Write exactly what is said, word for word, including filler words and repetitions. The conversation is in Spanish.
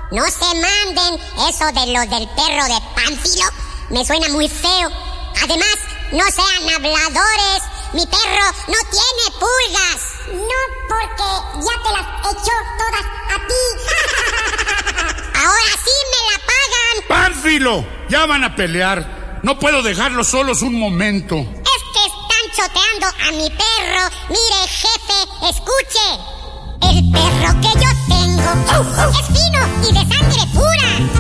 No se manden eso de lo del perro de Pánfilo. Me suena muy feo. Además, no sean habladores. Mi perro no tiene pulgas. No, porque ya te las echó todas a ti. Ahora sí me la pagan. ¡Pánfilo! Ya van a pelear. No puedo dejarlos solos un momento. Es que están choteando a mi perro. Mire, jefe, escuche. El perro que yo tengo es fino y de sangre pura.